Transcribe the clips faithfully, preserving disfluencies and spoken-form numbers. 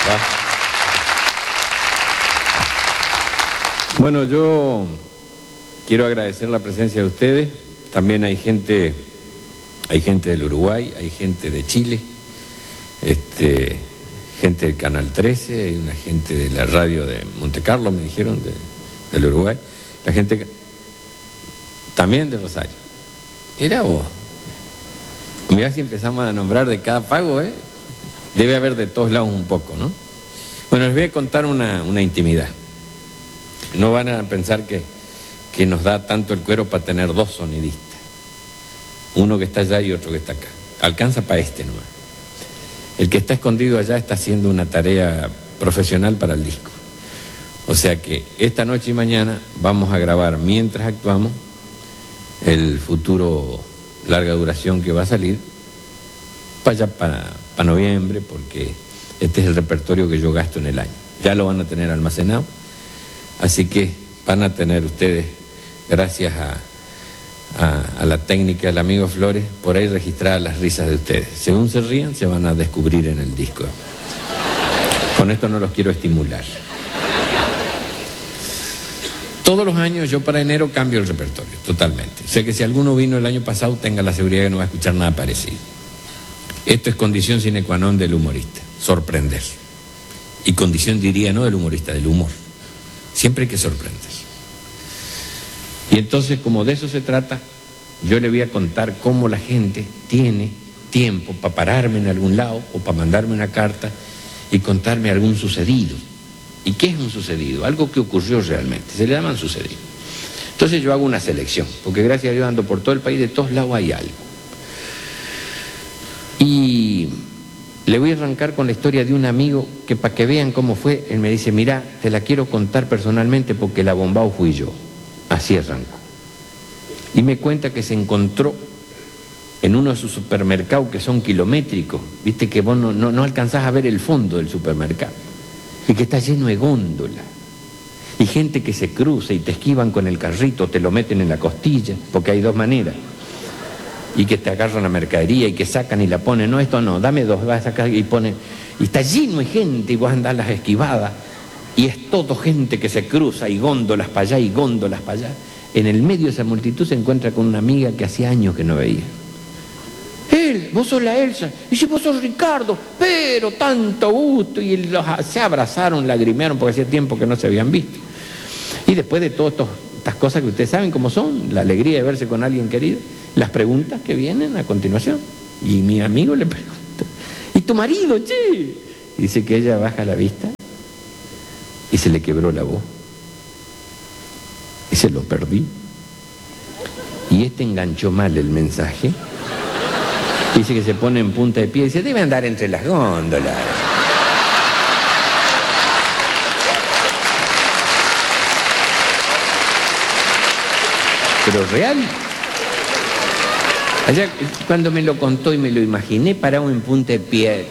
¿Va? Bueno, yo quiero agradecer la presencia de ustedes. También hay gente, hay gente del Uruguay, hay gente de Chile, este, gente del Canal trece, hay una gente de la radio de Monte Carlo, me dijeron, de, del Uruguay, la gente también de Rosario. Mirá vos, mirá si empezamos a nombrar de cada pago, ¿eh? Debe haber de todos lados un poco, ¿no? Bueno, les voy a contar una, una intimidad. No van a pensar que, que nos da tanto el cuero para tener dos sonidistas. Uno que está allá y otro que está acá. Alcanza para este nomás. El que está escondido allá está haciendo una tarea profesional para el disco. O sea que esta noche y mañana vamos a grabar, mientras actuamos, el futuro larga duración que va a salir para allá, para, para noviembre, porque este es el repertorio que yo gasto en el año. Ya lo van a tener almacenado, así que van a tener ustedes, gracias a, a, a la técnica del amigo Flores, por ahí registradas las risas de ustedes. Según se rían, se van a descubrir en el disco. Con esto no los quiero estimular. Todos los años yo para enero cambio el repertorio, totalmente. O sea que si alguno vino el año pasado, tenga la seguridad que no va a escuchar nada parecido. Esto es condición sine qua non del humorista, sorprender. Y condición, diría, no del humorista, del humor. Siempre hay que sorprender. Y entonces, como de eso se trata, yo le voy a contar cómo la gente tiene tiempo para pararme en algún lado o para mandarme una carta y contarme algún sucedido. ¿Y qué es un sucedido? Algo que ocurrió realmente, se le llaman sucedido. Entonces yo hago una selección, porque gracias a Dios ando por todo el país, de todos lados hay algo. Y le voy a arrancar con la historia de un amigo que, para que vean cómo fue, él me dice, mirá, te la quiero contar personalmente porque la bombao fui yo. Así arrancó. Y me cuenta que se encontró en uno de sus supermercados que son kilométricos, viste que vos no, no, no alcanzás a ver el fondo del supermercado, y que está lleno de góndolas, y gente que se cruza y te esquivan con el carrito, te lo meten en la costilla, porque hay dos maneras, y que te agarran la mercadería y que sacan y la ponen, no, esto no, dame dos, vas a sacar y ponen, y está lleno de gente y vos andás las esquivadas, y es todo gente que se cruza, y góndolas para allá y góndolas para allá. En el medio de esa multitud se encuentra con una amiga que hacía años que no veía. Él, vos sos la Elsa, y dice, vos sos Ricardo, pero tanto gusto, y los, se abrazaron, lagrimearon, porque hacía tiempo que no se habían visto. Y después de todas estas cosas que ustedes saben cómo son, la alegría de verse con alguien querido, las preguntas que vienen a continuación, y mi amigo le pregunta, ¿y tu marido, che? Y dice que ella baja la vista y se le quebró la voz, y se lo perdí, y este enganchó mal el mensaje. Dice que se pone en punta de pie y dice, debe andar entre las góndolas. Pero real. Allá, cuando me lo contó y me lo imaginé parado en punta de pie.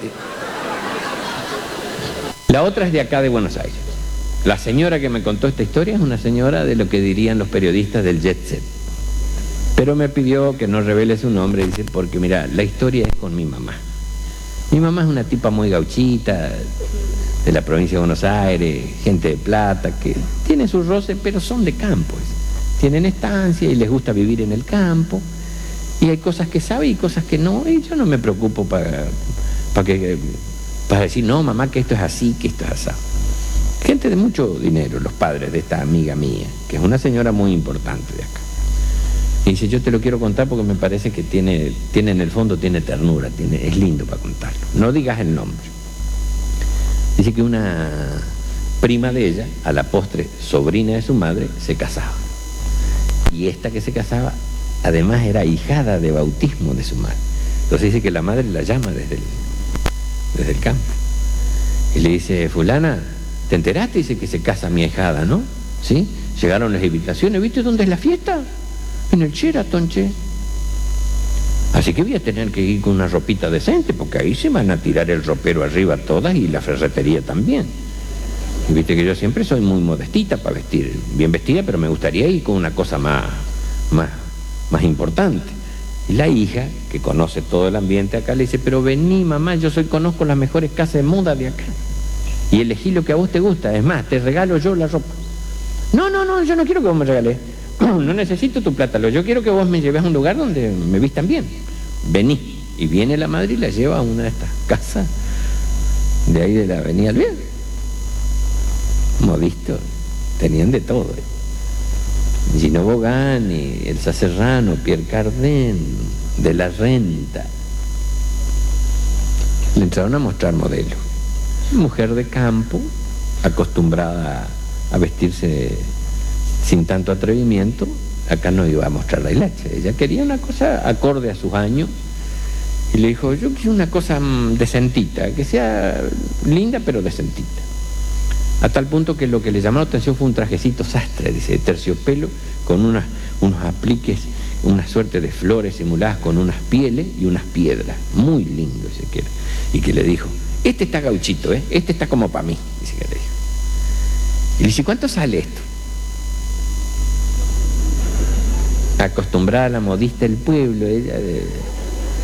La otra es de acá de Buenos Aires. La señora que me contó esta historia es una señora de lo que dirían los periodistas del jet set. Pero me pidió que no revele su nombre, dice, porque mira, la historia es con mi mamá. Mi mamá es una tipa muy gauchita, de la provincia de Buenos Aires, gente de plata, que tiene sus roces, pero son de campo. Tienen estancia y les gusta vivir en el campo. Y hay cosas que sabe y cosas que no. Y yo no me preocupo para, para, que, para decir, no, mamá, que esto es así, que esto es así. Gente de mucho dinero, los padres de esta amiga mía, que es una señora muy importante de acá. Y dice, yo te lo quiero contar porque me parece que tiene, tiene en el fondo, tiene ternura, tiene, es lindo para contarlo. No digas el nombre. Dice que una prima de ella, a la postre sobrina de su madre, se casaba. Y esta que se casaba, además era hijada de bautismo de su madre. Entonces dice que la madre la llama desde el, desde el campo. Y le dice, fulana, ¿te enteraste? Dice que se casa mi hijada, ¿no? ¿Sí? Llegaron las invitaciones, ¿viste dónde es la fiesta? En el Sheraton, che. Así que voy a tener que ir con una ropita decente, porque ahí se van a tirar el ropero arriba todas y la ferretería también. Y viste que yo siempre soy muy modestita para vestir, bien vestida, pero me gustaría ir con una cosa más, más, más importante. Y la hija, que conoce todo el ambiente acá, le dice, pero vení, mamá, yo soy, conozco las mejores casas de moda de acá. y elegí lo que a vos te gusta, es más, te regalo yo la ropa. No, no, no, yo no quiero que vos me regales, no necesito tu plata, yo quiero que vos me lleves a un lugar donde me vistan bien. Vení. Y viene la madre y la lleva a una de estas casas de ahí de la avenida Alvear. Hemos visto, tenían de todo. Gino Bogani, Elsa Serrano, Pierre Cardin, De la Renta. Le entraron a mostrar modelos. Mujer de campo, acostumbrada a vestirse sin tanto atrevimiento, acá no iba a mostrar la hilacha. Ella quería una cosa acorde a sus años. Y le dijo, yo quiero una cosa decentita, que sea linda pero decentita. A tal punto que lo que le llamó la atención fue un trajecito sastre, dice, de terciopelo, con unas, unos apliques, una suerte de flores simuladas con unas pieles y unas piedras. Muy lindo ese que era. Y que le dijo, este está gauchito, ¿eh? Este está como para mí, dice que le dijo. Y le dice, ¿cuánto sale esto? Acostumbrada a la modista del pueblo, ella... De...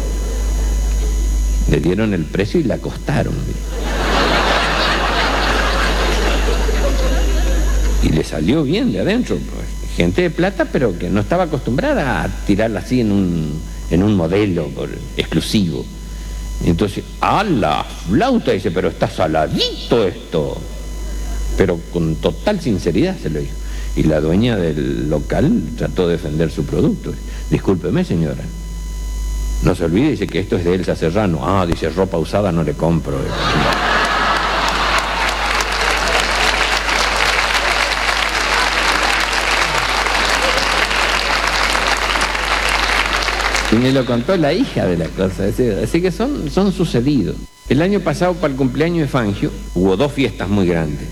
Le dieron el precio y la acostaron. Y le salió bien de adentro. Gente de plata, pero que no estaba acostumbrada a tirarla así en un, en un modelo por, exclusivo. Y entonces, ¡a la flauta! Dice, pero está saladito esto. Pero con total sinceridad se lo dijo. Y la dueña del local trató de defender su producto. Discúlpeme, señora. No se olvide, dice que esto es de Elsa Serrano. Ah, dice, ropa usada no le compro. Y me lo contó la hija de la cosa. Así que son, son sucedidos. El año pasado, para el cumpleaños de Fangio, hubo dos fiestas muy grandes.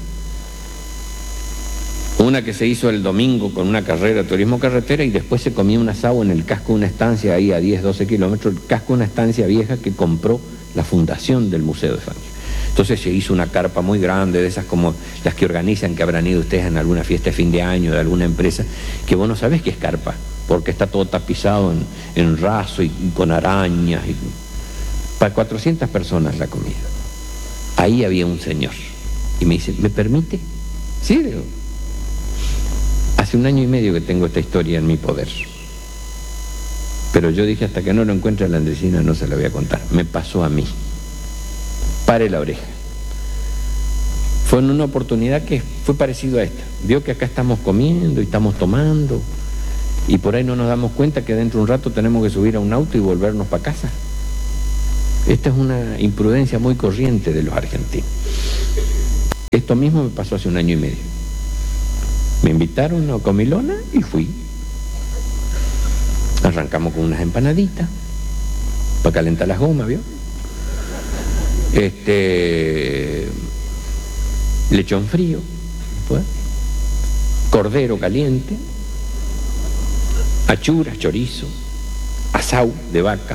Una que se hizo el domingo con una carrera de turismo carretera y después se comía un asado en el casco de una estancia ahí a diez, doce kilómetros, el casco de una estancia vieja que compró la fundación del Museo de Fangio. Entonces se hizo una carpa muy grande, de esas como las que organizan, que habrán ido ustedes en alguna fiesta de fin de año de alguna empresa, que vos no sabés qué es carpa, porque está todo tapizado en, en raso y, y con arañas. Y... Para cuatrocientas personas la comida. Ahí había un señor y me dice, ¿me permite? Sí, digo. Hace un año y medio que tengo esta historia en mi poder. Pero yo dije, hasta que no lo encuentre a la Andresina no se la voy a contar. Me pasó a mí. Pare la oreja. Fue en una oportunidad que fue parecido a esta. Vio que acá estamos comiendo y estamos tomando y por ahí no nos damos cuenta que dentro de un rato tenemos que subir a un auto y volvernos para casa. Esta es una imprudencia muy corriente de los argentinos. Esto mismo me pasó hace un año y medio. Me invitaron a comilona y fui. Arrancamos con unas empanaditas para calentar las gomas, ¿vio? Este lechón frío, pues, cordero caliente, achuras, chorizo, asau de vaca,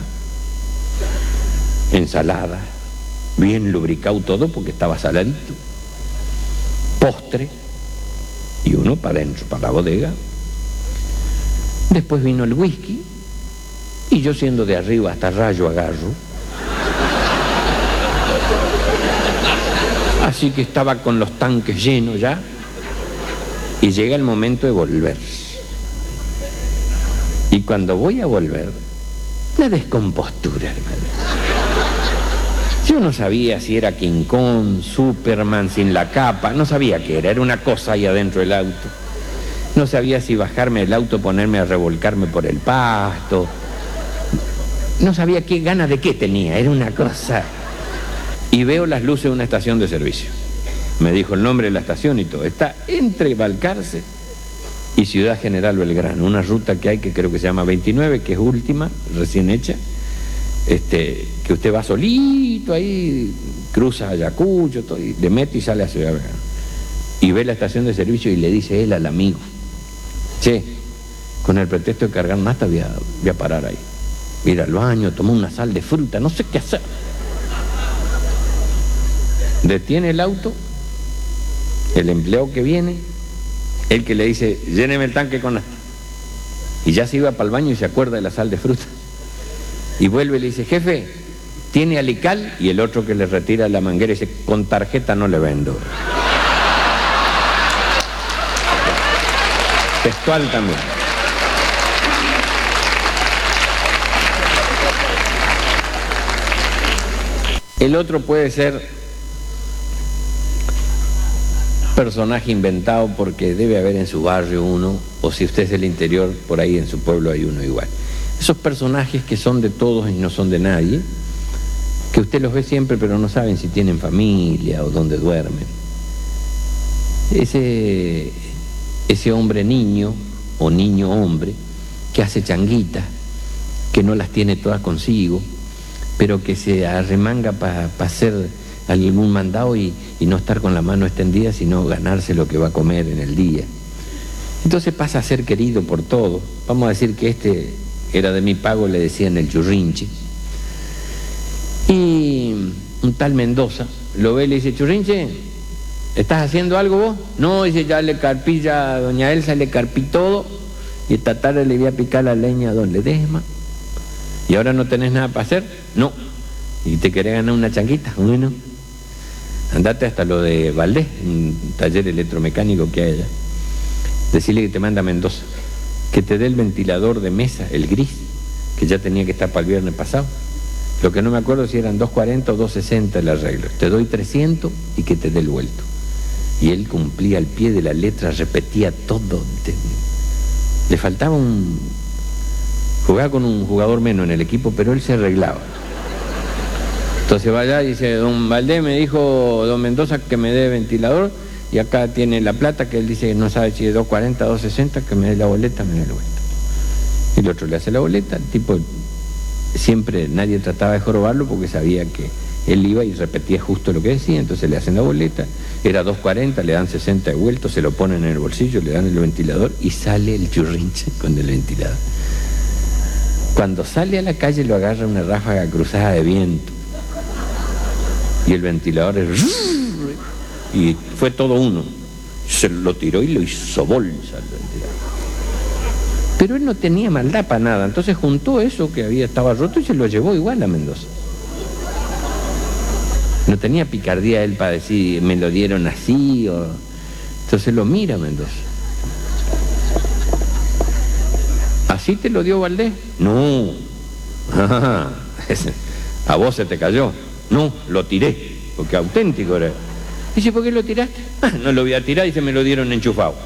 ensalada, bien lubricado todo porque estaba saladito, postre y uno para adentro, para la bodega. Después vino el whisky y yo, siendo de arriba hasta rayo agarro, así que estaba con los tanques llenos ya y llega el momento de volver. Y cuando voy a volver, la descompostura, hermano. Yo no sabía si era King Kong, Superman sin la capa, no sabía qué era, era una cosa ahí adentro del auto. No sabía si bajarme del auto, ponerme a revolcarme por el pasto. No sabía qué ganas de qué tenía, era una cosa. Y veo las luces de una estación de servicio. Me dijo el nombre de la estación y todo. Está entre Balcarce y Ciudad General Belgrano, una ruta que hay que creo que se llama veintinueve, que es última, recién hecha. Este, que usted va solito ahí, cruza Ayacucho, todo, y le mete y sale a Ciudad Belgrano. Y ve la estación de servicio y le dice él al amigo, che, con el pretexto de cargar nata voy a, voy a parar ahí. Ir al baño, tomar una sal de fruta, no sé qué hacer. Detiene el auto, el empleado que viene, el que le dice, lléneme el tanque con nata. Y ya se iba para el baño y se acuerda de la sal de fruta. Y vuelve y le dice, jefe, tiene alical, y el otro que le retira la manguera dice, con tarjeta no le vendo. Textual también. El otro puede ser personaje inventado porque debe haber en su barrio uno, o si usted es del interior, por ahí en su pueblo hay uno igual. Esos personajes que son de todos y no son de nadie, que usted los ve siempre pero no saben si tienen familia o dónde duermen. Ese, ese hombre niño o niño hombre que hace changuitas, que no las tiene todas consigo, pero que se arremanga para pa hacer algún mandado y, y no estar con la mano extendida, sino ganarse lo que va a comer en el día. Entonces pasa a ser querido por todos. Vamos a decir que este era de mi pago, le decían el Churrinche. Y un tal Mendoza lo ve y le dice, Churrinche, ¿estás haciendo algo vos? No, dice, ya le carpí, ya a doña Elsa le carpí todo, y esta tarde le voy a picar la leña a don Ledesma. ¿Y ahora no tenés nada para hacer? No. ¿Y te querés ganar una changuita? Bueno, andate hasta lo de Valdés, un taller electromecánico que hay allá. Decirle que te manda a Mendoza, que te dé el ventilador de mesa, el gris, que ya tenía que estar para el viernes pasado. Lo que no me acuerdo si eran doscientos cuarenta o doscientos sesenta el arreglo. Te doy trescientos y que te dé el vuelto. Y él cumplía al pie de la letra, repetía todo. Le faltaba un... Jugaba con un jugador menos en el equipo, pero él se arreglaba. Entonces va allá y dice, don Valdés me dijo, don Mendoza, que me dé ventilador, y acá tiene la plata, que él dice que no sabe si es doscientos cuarenta, doscientos sesenta, que me dé la boleta, me dé la vuelta. Y el otro le hace la boleta, el tipo, siempre nadie trataba de jorobarlo porque sabía que él iba y repetía justo lo que decía, entonces le hacen la boleta, era doscientos cuarenta, le dan sesenta de vuelto, se lo ponen en el bolsillo, le dan el ventilador y sale el Churrinche con el ventilador. Cuando sale a la calle lo agarra una ráfaga cruzada de viento y el ventilador es... y fue todo uno, se lo tiró y lo hizo bolsa el ventilador. Pero él no tenía maldad para nada, entonces juntó eso que había, estaba roto, y se lo llevó igual a Mendoza. No tenía picardía él para decir, me lo dieron así, o... entonces lo mira Mendoza. ¿Así te lo dio Valdés? No. Ah, a vos se te cayó. No, lo tiré, porque auténtico era. Dice, ¿por qué lo tiraste? Ah, no lo voy a tirar, y se me lo dieron enchufado.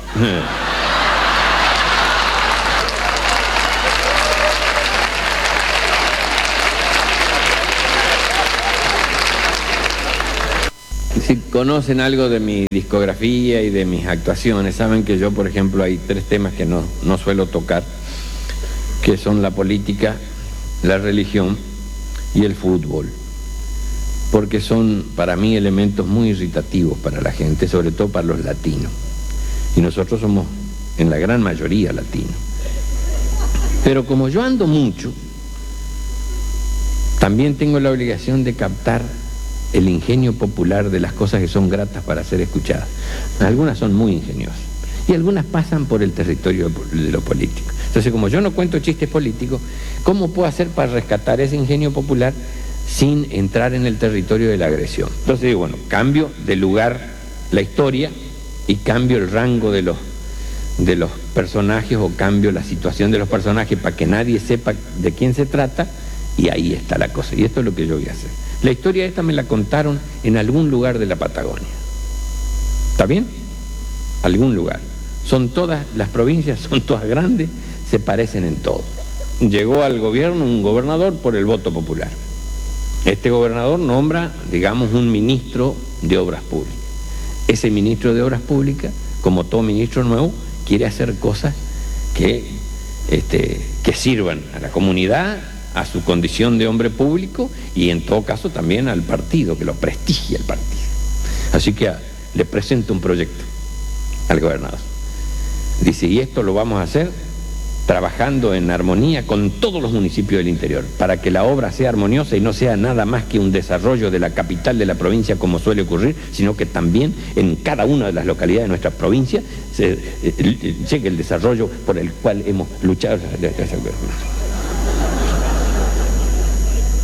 Si conocen algo de mi discografía y de mis actuaciones, saben que yo, por ejemplo, hay tres temas que no, no suelo tocar, que son la política, la religión y el fútbol, porque son para mí elementos muy irritativos para la gente, sobre todo para los latinos, y nosotros somos en la gran mayoría latinos. Pero como yo ando mucho, también tengo la obligación de captar el ingenio popular de las cosas que son gratas para ser escuchadas. Algunas son muy ingeniosas y algunas pasan por el territorio de lo político. Entonces, como yo no cuento chistes políticos, ¿cómo puedo hacer para rescatar ese ingenio popular sin entrar en el territorio de la agresión? Entonces digo, bueno, cambio de lugar la historia y cambio el rango de los, de los personajes, o cambio la situación de los personajes para que nadie sepa de quién se trata, y ahí está la cosa. Y esto es lo que yo voy a hacer. La historia esta me la contaron en algún lugar de la Patagonia. ¿Está bien? Algún lugar. Son todas, las provincias son todas grandes, se parecen en todo. Llegó al gobierno un gobernador por el voto popular. Este gobernador nombra, digamos, un ministro de Obras Públicas. Ese ministro de Obras Públicas, como todo ministro nuevo, quiere hacer cosas que, este, que sirvan a la comunidad, a su condición de hombre público, y en todo caso también al partido, que lo prestigie el partido. Así que a, le presento un proyecto al gobernador. Dice, y esto lo vamos a hacer trabajando en armonía con todos los municipios del interior, para que la obra sea armoniosa y no sea nada más que un desarrollo de la capital de la provincia como suele ocurrir, sino que también en cada una de las localidades de nuestra provincia se, eh, llegue el desarrollo por el cual hemos luchado.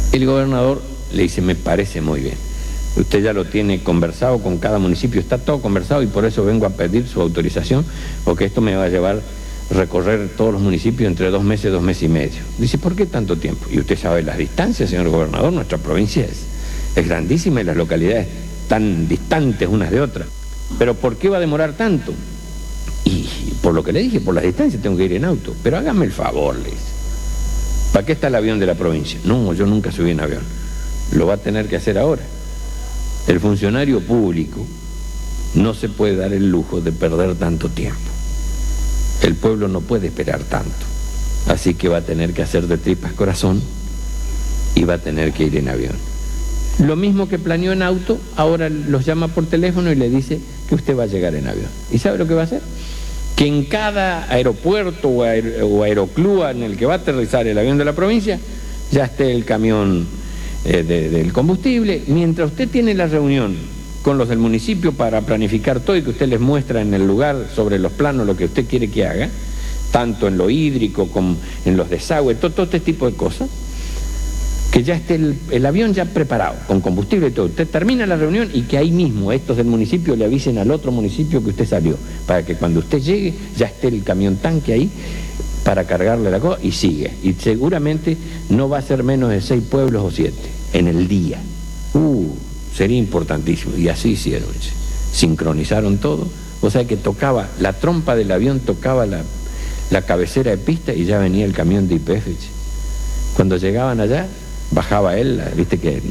El gobernador le dice, me parece muy bien. Usted ya lo tiene conversado con cada municipio, está todo conversado y por eso vengo a pedir su autorización, porque esto me va a llevar a recorrer todos los municipios entre dos meses, dos meses y medio. Dice, ¿por qué tanto tiempo? Y usted sabe las distancias, señor gobernador, nuestra provincia es, es grandísima y las localidades tan distantes unas de otras. Pero ¿por qué va a demorar tanto? Y por lo que le dije, por las distancias tengo que ir en auto. Pero hágame el favor, le dice. ¿Para qué está el avión de la provincia? No, yo nunca subí en avión. Lo va a tener que hacer ahora. El funcionario público no se puede dar el lujo de perder tanto tiempo. El pueblo no puede esperar tanto. Así que va a tener que hacer de tripas corazón y va a tener que ir en avión. Lo mismo que planeó en auto, ahora los llama por teléfono y le dice que usted va a llegar en avión. ¿Y sabe lo que va a hacer? Que en cada aeropuerto o, aer o aeroclub en el que va a aterrizar el avión de la provincia, ya esté el camión eh, de, del combustible. Mientras usted tiene la reunión con los del municipio para planificar todo y que usted les muestra en el lugar sobre los planos lo que usted quiere que haga, tanto en lo hídrico como en los desagües, todo, todo este tipo de cosas, que ya esté el, el avión ya preparado, con combustible y todo. Usted termina la reunión y que ahí mismo estos del municipio le avisen al otro municipio que usted salió, para que cuando usted llegue ya esté el camión tanque ahí para cargarle la cosa y sigue. Y seguramente no va a ser menos de seis pueblos o siete en el día. Uh, sería importantísimo. Y así hicieron. Sincronizaron todo. O sea que tocaba, la trompa del avión tocaba la, la cabecera de pista y ya venía el camión de Y P F. Cuando llegaban allá, bajaba él, viste que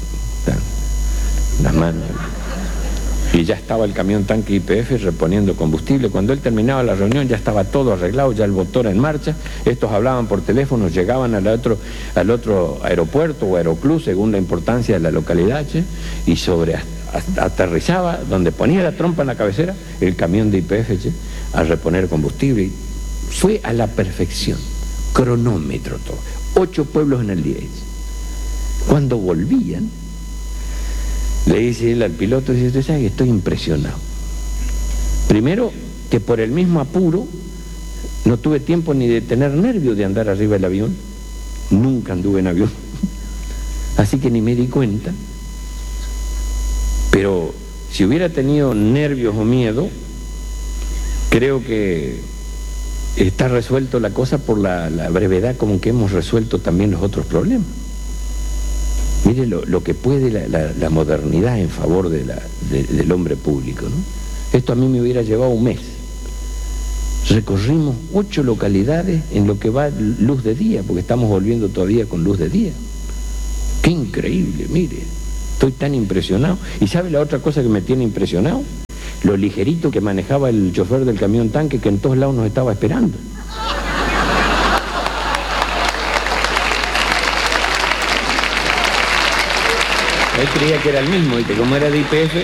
las manos, y ya estaba el camión tanque Y P F reponiendo combustible. Cuando él terminaba la reunión ya estaba todo arreglado, ya el motor en marcha. Estos hablaban por teléfono, llegaban al otro, al otro aeropuerto o aeroclub según la importancia de la localidad, che, y sobre aterrizaba donde ponía la trompa en la cabecera el camión de Y P F, che, a reponer combustible. Y fue a la perfección, cronómetro todo, ocho pueblos en el día. Cuando volvían, le dice él al piloto, dice, usted sabe que estoy impresionado. Primero, que por el mismo apuro no tuve tiempo ni de tener nervios de andar arriba del avión. Nunca anduve en avión. Así que ni me di cuenta. Pero si hubiera tenido nervios o miedo, creo que está resuelto la cosa por la, la brevedad como que hemos resuelto también los otros problemas. Mire lo, lo que puede la, la, la modernidad en favor de la, de, del hombre público, ¿no? Esto a mí me hubiera llevado un mes. Recorrimos ocho localidades en lo que va luz de día, porque estamos volviendo todavía con luz de día. ¡Qué increíble! Mire, estoy tan impresionado. ¿Y sabe la otra cosa que me tiene impresionado? Lo ligerito que manejaba el chofer del camión tanque, que en todos lados nos estaba esperando. Él creía que era el mismo, ¿viste? Como era de Y P F.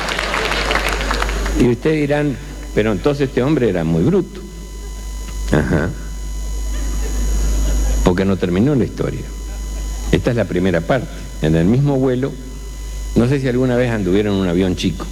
Y ustedes dirán, pero entonces este hombre era muy bruto. Ajá. Porque no terminó la historia. Esta es la primera parte. En el mismo vuelo, no sé si alguna vez anduvieron en un avión chico.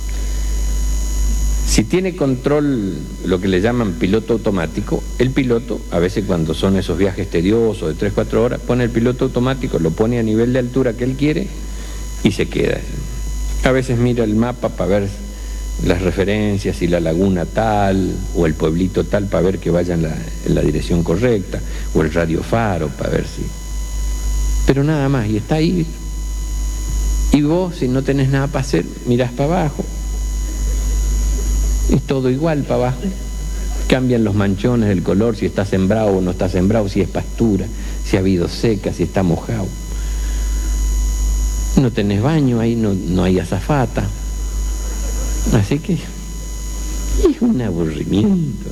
Si tiene control, lo que le llaman piloto automático, el piloto, a veces cuando son esos viajes tediosos de tres, cuatro horas, pone el piloto automático, lo pone a nivel de altura que él quiere y se queda. A veces mira el mapa para ver las referencias y la laguna tal o el pueblito tal para ver que vaya en la, en la dirección correcta, o el radio faro para ver si... Pero nada más, y está ahí. Y vos, si no tenés nada para hacer, mirás para abajo. Es todo igual para abajo. Cambian los manchones, el color, si está sembrado o no está sembrado, si es pastura, si ha habido seca, si está mojado. No tenés baño, ahí no, no hay azafata. Así que es un aburrimiento.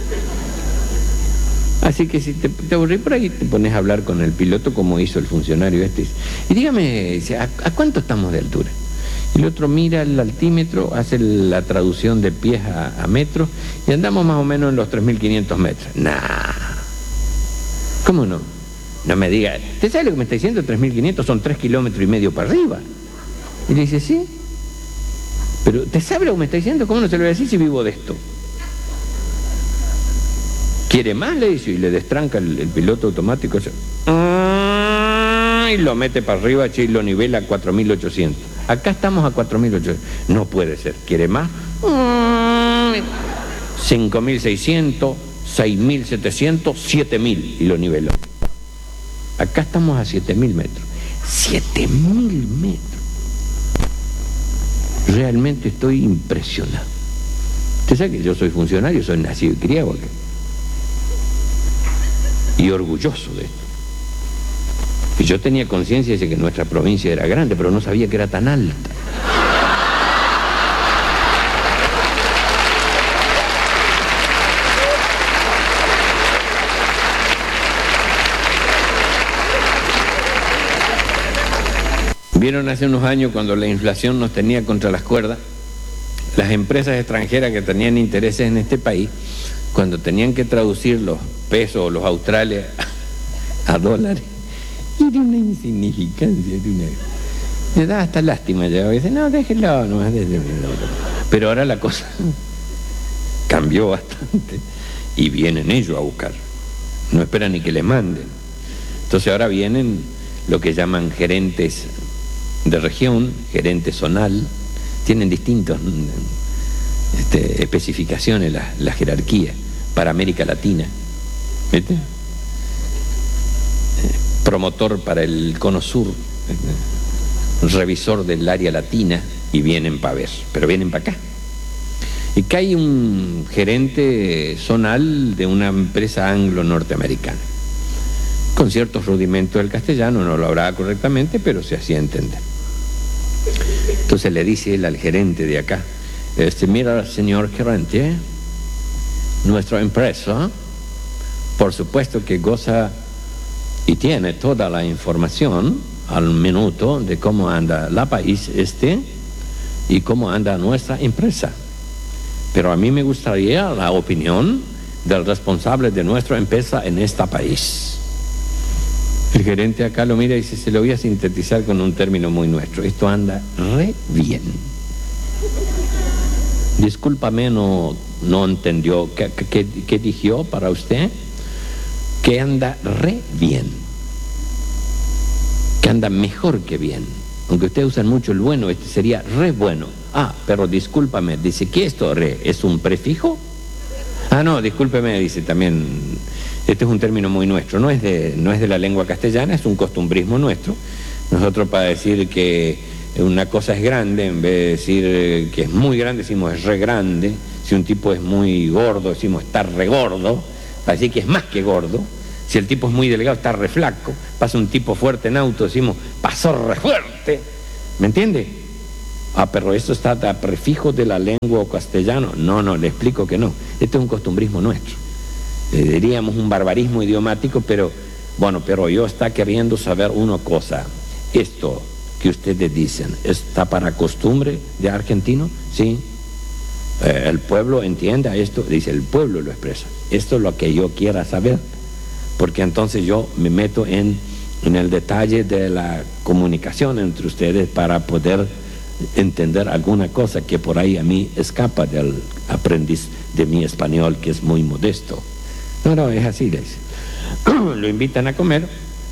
Así que si te, te aburrís por ahí, te pones a hablar con el piloto como hizo el funcionario este. Y dígame, ¿a, a cuánto estamos de altura? El otro mira el altímetro, hace la traducción de pies a, a metros y andamos más o menos en los tres mil quinientos metros. Nah. ¿Cómo no? No me diga, ¿usted sabe lo que me está diciendo? tres mil quinientos son tres kilómetros y medio para arriba. Y le dice, sí. Pero ¿usted sabe lo que me está diciendo? ¿Cómo no se lo voy a decir si vivo de esto? ¿Quiere más? Le dice, y le destranca el, el piloto automático. y lo mete para arriba y lo nivela a cuatro mil ochocientos. Acá estamos a cuatro mil ochocientos. No puede ser. ¿Quiere más? cinco mil seiscientos, seis mil setecientos, siete mil y lo niveló. Acá estamos a siete mil metros. siete mil metros. Realmente estoy impresionado. Usted sabe que yo soy funcionario, soy nacido y criado acá. Y orgulloso de esto. Y yo tenía conciencia de que nuestra provincia era grande, pero no sabía que era tan alta. Vieron hace unos años cuando la inflación nos tenía contra las cuerdas, las empresas extranjeras que tenían intereses en este país, cuando tenían que traducir los pesos o los australes a, a dólares, era una insignificancia, era una... me da hasta lástima ya, a veces, no, déjenlo, no, déjenlo. Pero ahora la cosa cambió bastante y vienen ellos a buscar, no esperan ni que les manden. Entonces ahora vienen lo que llaman gerentes de región, gerente zonal, tienen distintas este, especificaciones la, la jerarquía para América Latina, ¿viste? Eh, promotor para el Cono Sur, eh, revisor del área latina, y vienen para ver, pero vienen para acá. Y acá hay un gerente zonal de una empresa anglo-norteamericana, con ciertos rudimentos del castellano, no lo hablaba correctamente, pero se hacía entender. Entonces le dice él al gerente de acá, este, mira, señor gerente, nuestra empresa, por supuesto que goza y tiene toda la información al minuto de cómo anda la país este y cómo anda nuestra empresa. Pero a mí me gustaría la opinión del responsable de nuestra empresa en este país. El gerente acá lo mira y dice, se lo voy a sintetizar con un término muy nuestro. Esto anda re bien. Discúlpame, no, no entendió. ¿Qué, qué, qué dijo para usted? Que anda re bien. Que anda mejor que bien. Aunque ustedes usan mucho el bueno, este sería re bueno. Ah, pero discúlpame, dice, ¿qué es esto re? ¿Es un prefijo? Ah, no, discúlpeme, dice también... Este es un término muy nuestro, no es, de, no es de la lengua castellana, es un costumbrismo nuestro. Nosotros para decir que una cosa es grande, en vez de decir que es muy grande, decimos es re grande. Si un tipo es muy gordo, decimos está re gordo, para decir que es más que gordo. Si el tipo es muy delgado, está re flaco. Pasa un tipo fuerte en auto, decimos pasó re fuerte. ¿Me entiende? Ah, pero eso está a prefijo de la lengua castellana. No, no, le explico que no. Este es un costumbrismo nuestro. Eh, diríamos un barbarismo idiomático, pero bueno, pero yo está queriendo saber una cosa. Esto que ustedes dicen, ¿está para costumbre de argentino? Sí. Eh, el pueblo entiende a esto, dice, el pueblo lo expresa. Esto es lo que yo quiera saber, porque entonces yo me meto en, en el detalle de la comunicación entre ustedes para poder entender alguna cosa que por ahí a mí escapa del aprendiz de mi español, que es muy modesto. No, no, es así, le dice. Lo invitan a comer.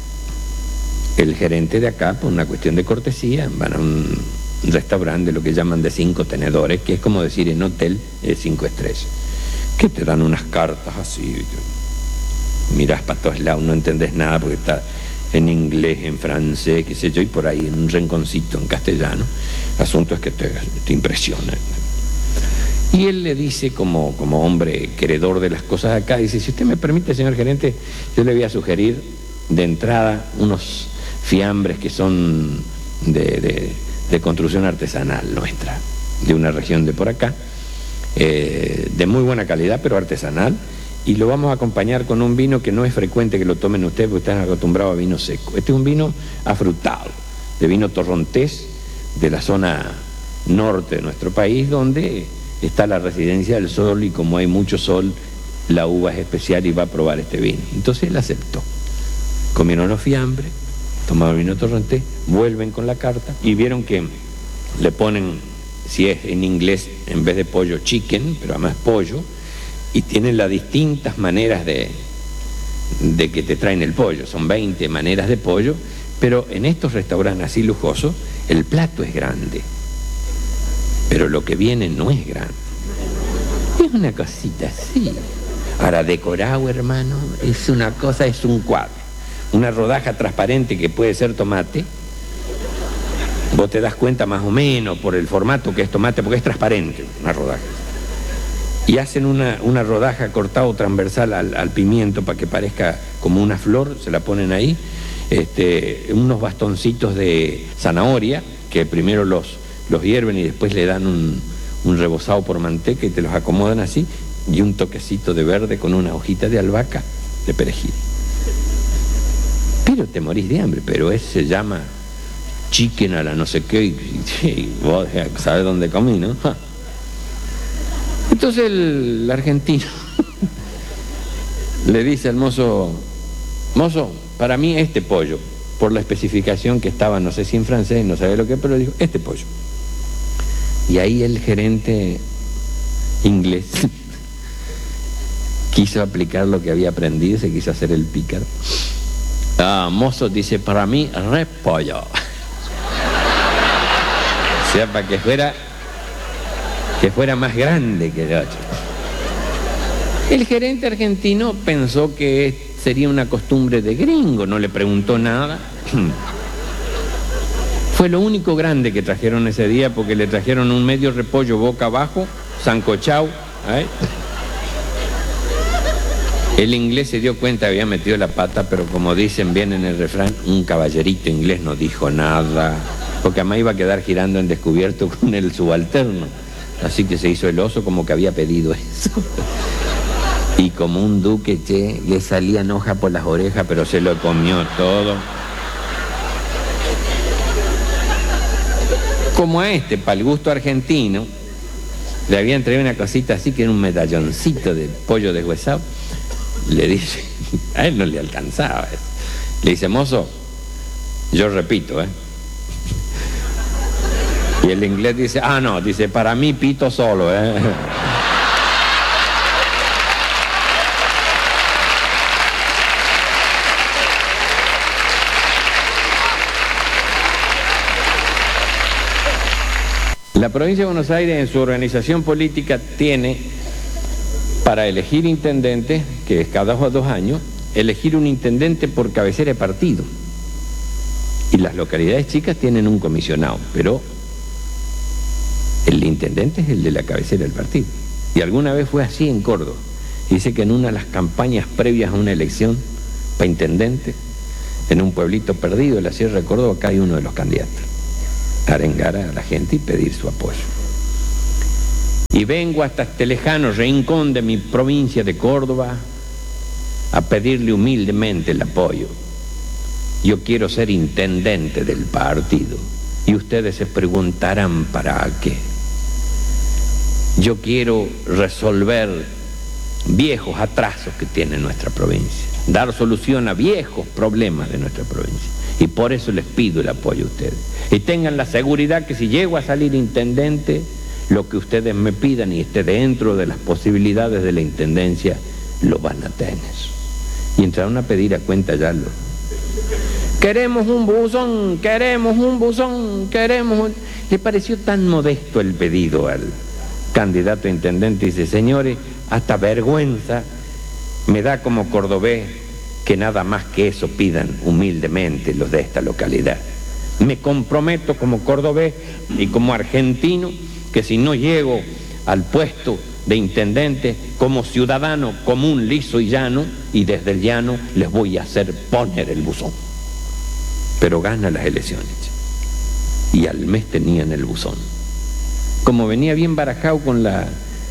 El gerente de acá, por una cuestión de cortesía, van a un restaurante, lo que llaman de cinco tenedores, que es como decir en hotel de cinco estrellas, que te dan unas cartas así, mirás para todos lados, no entendés nada porque está en inglés, en francés, qué sé yo, y por ahí en un rinconcito en castellano. El asunto es que te, te impresiona. Y él le dice, como, como hombre queredor de las cosas acá, dice, si usted me permite, señor gerente, yo le voy a sugerir de entrada unos fiambres que son de, de, de construcción artesanal nuestra, de una región de por acá, eh, de muy buena calidad, pero artesanal, y lo vamos a acompañar con un vino que no es frecuente que lo tomen ustedes, porque están acostumbrados a vino seco. Este es un vino afrutado, de vino torrontés, de la zona norte de nuestro país, donde está la residencia del sol, y como hay mucho sol, la uva es especial y va a probar este vino. Entonces él aceptó. Comieron los fiambres, tomaron el vino torrontés, vuelven con la carta y vieron que le ponen, si es en inglés, en vez de pollo, chicken, pero además pollo, y tienen las distintas maneras de, de que te traen el pollo. Son veinte maneras de pollo, Pero en estos restaurantes así lujosos, el plato es grande, pero lo que viene no es grande. Es una cosita así. Ahora, decorado, hermano, es una cosa, es un cuadro. Una rodaja transparente que puede ser tomate. Vos te das cuenta más o menos por el formato que es tomate, porque es transparente una rodaja. Y hacen una, una rodaja cortado transversal al, al pimiento para que parezca como una flor, se la ponen ahí. Este, unos bastoncitos de zanahoria, que primero los, los hierven y después le dan un, un rebozado por manteca y te los acomodan así, y un toquecito de verde con una hojita de albahaca de perejil. Pero te morís de hambre, pero ese se llama chicken a la no sé qué, y, y vos sabés dónde comí, ¿no? Ja. Entonces el, el argentino le dice al mozo, mozo, para mí este pollo, por la especificación que estaba, no sé si en francés, no sabe lo que, pero dijo, este pollo. Y ahí el gerente inglés quiso aplicar lo que había aprendido, se quiso hacer el pícaro. Ah, mozo, dice, para mí, repollo. O sea, para que fuera, que fuera más grande que el otro. El gerente argentino pensó que sería una costumbre de gringo, no le preguntó nada. Fue lo único grande que trajeron ese día, porque le trajeron un medio repollo boca abajo, sancochao. ¿eh? El inglés se dio cuenta, había metido la pata, pero como dicen bien en el refrán, un caballerito inglés no dijo nada, porque además iba a quedar girando en descubierto con el subalterno. Así que se hizo el oso como que había pedido eso. Y como un duque, che, le salían hojas por las orejas, pero se lo comió todo. Como a este, para el gusto argentino, le habían traído una cosita así, que era un medalloncito de pollo deshuesado. Le dice, a él no le alcanzaba eso. Le dice, mozo, yo repito, ¿eh? Y el inglés dice, ah, no, dice, para mí pito solo, ¿eh? La provincia de Buenos Aires en su organización política tiene para elegir intendente, que es cada dos años, elegir un intendente por cabecera de partido. Y las localidades chicas tienen un comisionado, pero el intendente es el de la cabecera del partido. Y alguna vez fue así en Córdoba. Dice que en una de las campañas previas a una elección para intendente, en un pueblito perdido de la Sierra de Córdoba, cae uno de los candidatos. Arengar a la gente y pedir su apoyo. Y vengo hasta este lejano rincón de mi provincia de Córdoba a pedirle humildemente el apoyo. Yo quiero ser intendente del partido. Y ustedes se preguntarán para qué. Yo quiero resolver viejos atrasos que tiene nuestra provincia, dar solución a viejos problemas de nuestra provincia. Y por eso les pido el apoyo a ustedes. Y tengan la seguridad que si llego a salir intendente, lo que ustedes me pidan y esté dentro de las posibilidades de la intendencia, lo van a tener. Y entraron a pedir a cuenta ya lo. Queremos un buzón, queremos un buzón, queremos un... Le pareció tan modesto el pedido al candidato a intendente. Dice, señores, hasta vergüenza me da como cordobés que nada más que eso pidan humildemente los de esta localidad. Me comprometo como cordobés y como argentino que si no llego al puesto de intendente, como ciudadano común, liso y llano, y desde el llano les voy a hacer poner el buzón. Pero gana las elecciones. Y al mes tenían el buzón. Como venía bien barajado con la,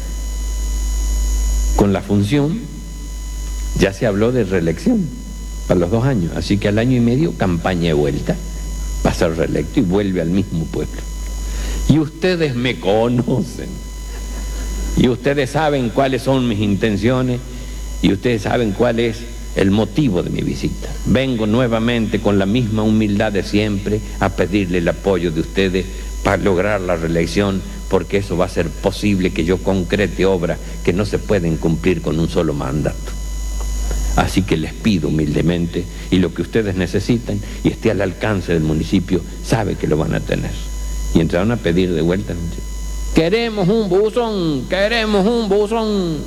con la función, ya se habló de reelección para los dos años. Así que al año y medio, campaña de vuelta, va a ser reelecto y vuelve al mismo pueblo. Y ustedes me conocen. Y ustedes saben cuáles son mis intenciones. Y ustedes saben cuál es el motivo de mi visita. Vengo nuevamente con la misma humildad de siempre a pedirle el apoyo de ustedes para lograr la reelección, porque eso va a ser posible que yo concrete obras que no se pueden cumplir con un solo mandato. Así que les pido humildemente, y lo que ustedes necesiten y esté al alcance del municipio, sabe que lo van a tener. Y entraron a pedir de vuelta. Queremos un buzón, queremos un buzón.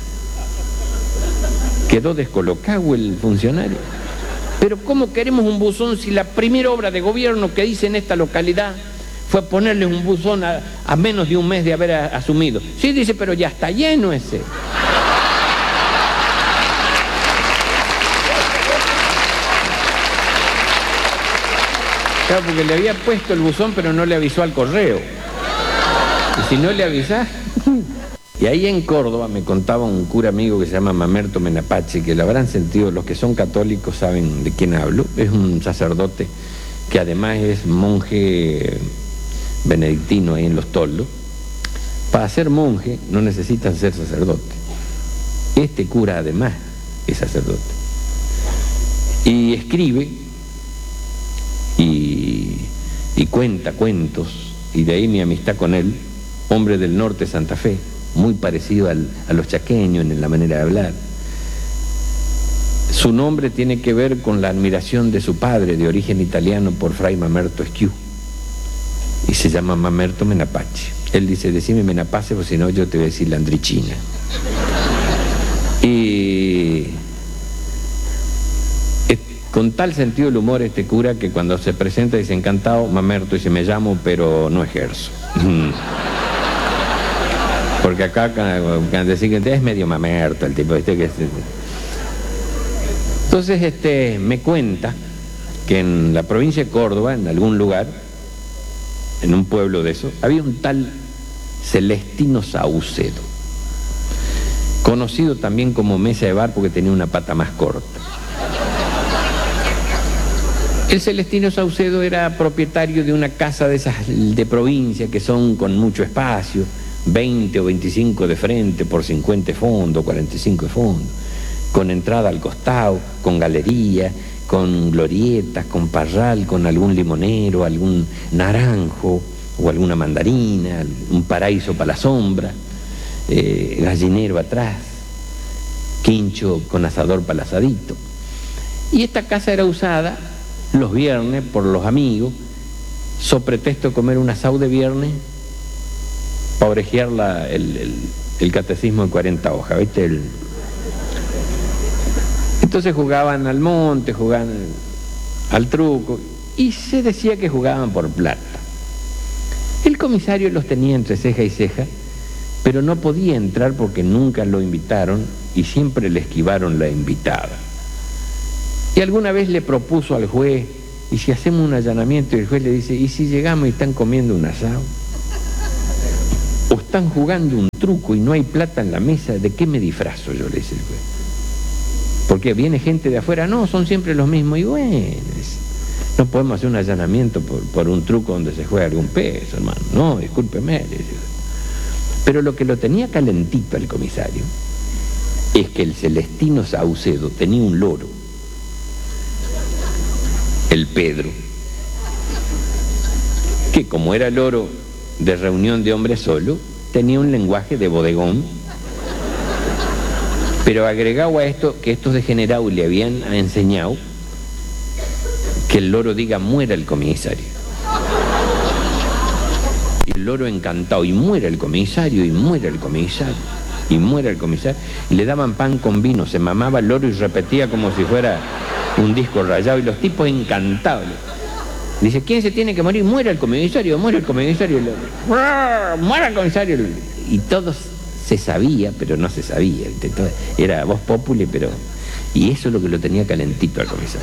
Quedó descolocado el funcionario. Pero ¿cómo queremos un buzón si la primera obra de gobierno que hice en esta localidad fue ponerle un buzón a, a menos de un mes de haber a, asumido? Sí, dice, pero ya está lleno ese. Claro, porque le había puesto el buzón, pero no le avisó al correo. Y si no le avisás... Y ahí en Córdoba me contaba un cura amigo que se llama Mamerto Menapache, que lo habrán sentido, los que son católicos saben de quién hablo. Es un sacerdote que además es monje benedictino ahí en Los Toldos. Para ser monje no necesitan ser sacerdote. Este cura además es sacerdote. Y escribe y, y cuenta cuentos, y de ahí mi amistad con él, hombre del norte de Santa Fe, muy parecido al, a los chaqueños en la manera de hablar. Su nombre tiene que ver con la admiración de su padre, de origen italiano, por Fray Mamerto Eschiù, y se llama Mamerto Menapache. Él dice, decime Menapace, porque si no yo te voy a decir Landrichina. Y es, con tal sentido del humor este cura, que cuando se presenta dice, encantado, Mamerto, dice, me llamo, pero no ejerzo. Porque acá, cuando decir que es medio mamerto el tipo, ¿viste? Que es... Entonces, este, me cuenta que en la provincia de Córdoba, en algún lugar, en un pueblo de eso, había un tal Celestino Saucedo, conocido también como Mesa de Bar porque tenía una pata más corta. El Celestino Saucedo era propietario de una casa de esas de provincia que son con mucho espacio, veinte o veinticinco de frente por cincuenta de fondo, cuarenta y cinco de fondo, con entrada al costado, con galería, con glorietas, con parral, con algún limonero, algún naranjo o alguna mandarina, un paraíso para la sombra, eh, gallinero atrás, quincho con asador para el asadito. Y esta casa era usada los viernes por los amigos, so pretexto de comer un asado de viernes, para orejear la, el, el, el catecismo de cuarenta hojas, ¿viste? El... Entonces jugaban al monte, jugaban al truco, y se decía que jugaban por plata. El comisario los tenía entre ceja y ceja, pero no podía entrar porque nunca lo invitaron y siempre le esquivaron la invitada. Y alguna vez le propuso al juez, y si hacemos un allanamiento, y el juez le dice, ¿y si llegamos y están comiendo un asado? O están jugando un truco y no hay plata en la mesa, ¿de qué me disfrazo yo? Le dice el juez. Porque viene gente de afuera, no, son siempre los mismos. Y bueno, no podemos hacer un allanamiento por, por un truco donde se juega algún peso, hermano. No, discúlpeme. Le dice. Pero lo que lo tenía calentito al comisario es que el Celestino Saucedo tenía un loro, el Pedro, que como era loro de reunión de hombres solo, tenía un lenguaje de bodegón, pero agregado a esto, que estos degenerados le habían enseñado que el loro diga muera el comisario. Y el loro encantado, y muera el comisario, y muera el comisario, y muera el comisario. Y le daban pan con vino, se mamaba el loro y repetía como si fuera un disco rayado, y los tipos encantados. Dice, ¿quién se tiene que morir? Muera el comisario, muera el comisario. Muera el comisario. Y todos se sabía, pero no se sabía. Era voz populi, pero... Y eso es lo que lo tenía calentito al comisario.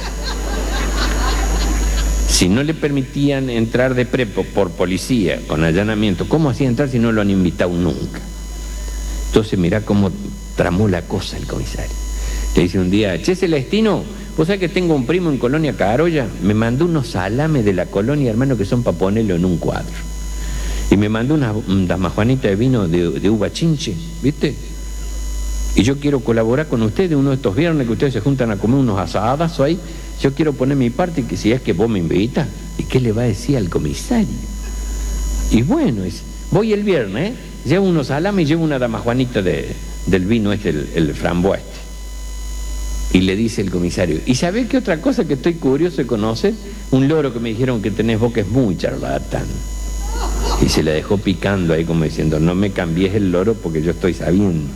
Si no le permitían entrar de prepo por policía, con allanamiento, ¿cómo hacía entrar si no lo han invitado nunca? Entonces mirá cómo tramó la cosa el comisario. Le dice un día, che, Celestino, vos sabés que tengo un primo en Colonia Carolla, me mandó unos salames de la colonia, hermano, que son para ponerlo en un cuadro. Y me mandó una damajuanita de vino de, de uva chinche, ¿viste? Y yo quiero colaborar con ustedes uno de estos viernes que ustedes se juntan a comer unos asadas ahí. Yo quiero poner mi parte, que si es que vos me invitas. ¿Y qué le va a decir al comisario? Y bueno, es, voy el viernes, ¿eh? Llevo unos salames y llevo una damajuanita de, del vino este, el, el frambuá este. Y le dice el comisario, ¿y sabés qué otra cosa que estoy curioso de conocer? Un loro que me dijeron que tenés vos que es muy charlatán. Y se la dejó picando ahí como diciendo, no me cambies el loro porque yo estoy sabiendo.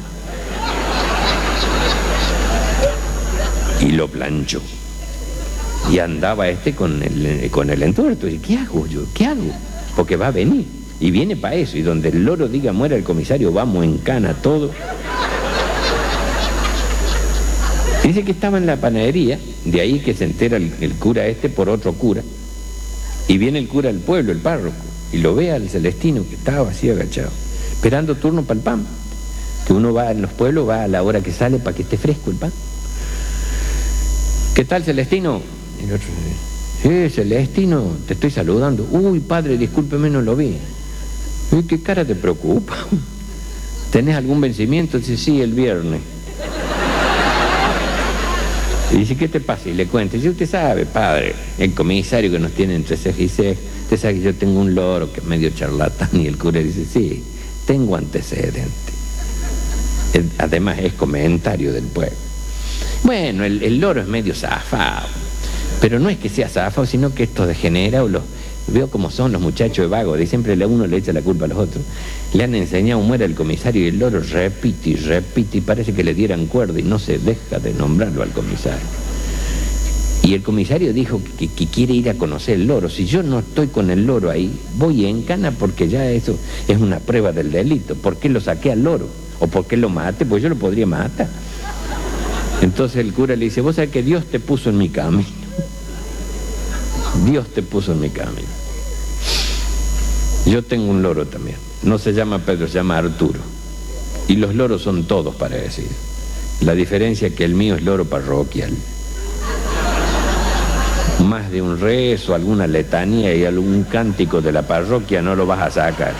Y lo planchó. Y andaba este con el, con el entuerto. Y ¿qué hago yo? ¿Qué hago? Porque va a venir. Y viene para eso. Y donde el loro diga muera el comisario, vamos en cana todo. Dice que estaba en la panadería, de ahí que se entera el, el cura este por otro cura. Y viene el cura del pueblo, el párroco, y lo ve al Celestino, que estaba así agachado, esperando turno para el pan. Que uno va en los pueblos, va a la hora que sale para que esté fresco el pan. ¿Qué tal, Celestino? El otro, sí, Celestino, te estoy saludando. Uy, padre, discúlpeme, no lo vi. ¿Qué cara te preocupa? ¿Tenés algún vencimiento? Dice, sí, el viernes. Y dice, ¿qué te pasa? Y le cuenta. Y dice, usted sabe, padre, el comisario que nos tiene entre ceja y ceja, usted sabe que yo tengo un loro que es medio charlatán. Y el cura dice, sí, tengo antecedentes. Además es comentario del pueblo. Bueno, el, el loro es medio zafado, pero no es que sea zafado, sino que esto degenera, o los, veo cómo son los muchachos de vagos, de siempre uno le echa la culpa a los otros. Le han enseñado muera el comisario y el loro repite y repite y parece que le dieran cuerda y no se deja de nombrarlo al comisario. Y el comisario dijo que, que quiere ir a conocer el loro. Si yo no estoy con el loro ahí, voy en cana porque ya eso es una prueba del delito. ¿Por qué lo saqué al loro? ¿O por qué lo mate? Pues yo lo podría matar. Entonces el cura le dice, vos sabés que Dios te puso en mi camino. Dios te puso en mi camino. Yo tengo un loro también. No se llama Pedro, se llama Arturo. Y los loros son todos parecidos. La diferencia es que el mío es loro parroquial. Más de un rezo, alguna letanía y algún cántico de la parroquia no lo vas a sacar.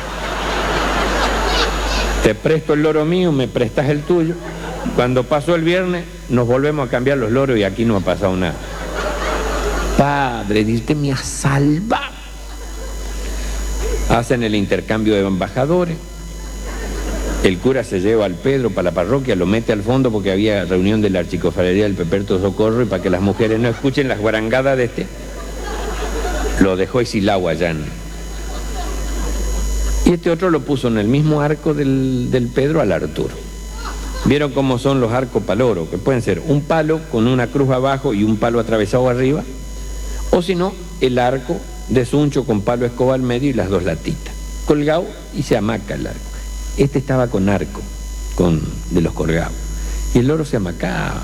Te presto el loro mío, me prestas el tuyo. Cuando pasó el viernes, nos volvemos a cambiar los loros y aquí no ha pasado nada. Padre, dice, me ha salvado. Hacen el intercambio de embajadores. El cura se lleva al Pedro para la parroquia, lo mete al fondo porque había reunión de la archicofradía del Peperto Socorro y para que las mujeres no escuchen las guarangadas de este, lo dejó Isilao allá. Y este otro lo puso en el mismo arco del, del Pedro al Arturo. ¿Vieron cómo son los arcos paloro? Que pueden ser un palo con una cruz abajo y un palo atravesado arriba, o si no, el arco de suncho con palo escoba al medio y las dos latitas. Colgado y se amaca el arco. Este estaba con arco, con, de los colgados. Y el loro se amacaba.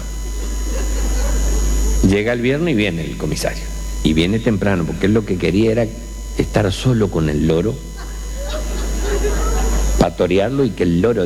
Llega el viernes y viene el comisario. Y viene temprano, porque él lo que quería era estar solo con el loro, pastorearlo y que el loro